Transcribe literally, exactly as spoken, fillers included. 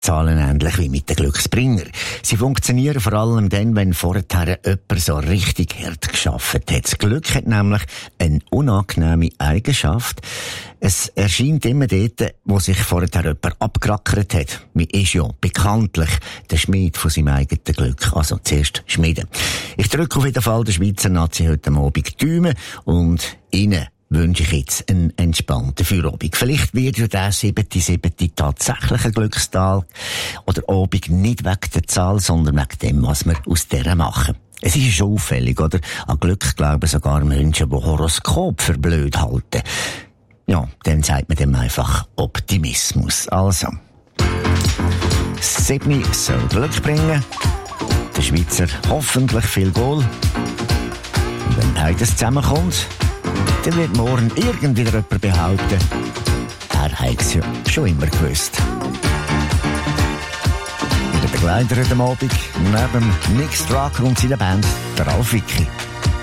Glückszahlen ähnlich wie mit den Glücksbringer. Sie funktionieren vor allem dann, wenn vorher jemand so richtig hart gearbeitet hat. Das Glück hat nämlich eine unangenehme Eigenschaft. Es erscheint immer dort, wo sich vorher jemand abgerackert hat. Man ist ja bekanntlich der Schmied von seinem eigenen Glück. Also zuerst schmieden. Ich drücke auf jeden Fall der Schweizer Nazi heute Abend die Daumen und Ihnen wünsche ich jetzt einen entspannten Feierabend. Vielleicht wird ja der siebte siebte tatsächlich ein Glückstag oder Abend nicht wegen der Zahl, sondern wegen dem, was wir aus der machen. Es ist schon auffällig, oder? An Glück glauben sogar Menschen, die Horoskop für blöd halten. Ja, dann sagt man dem einfach Optimismus. Also, sieben soll Glück bringen, der Schweizer hoffentlich viel Goal. Und wenn beides zusammenkommt, dann wird morgen irgendwie jemand behaupten, er hat es ja schon immer gewusst. In der Begleiter heute Abend, neben Nick Straker und seiner Band, der Ralf Vicky.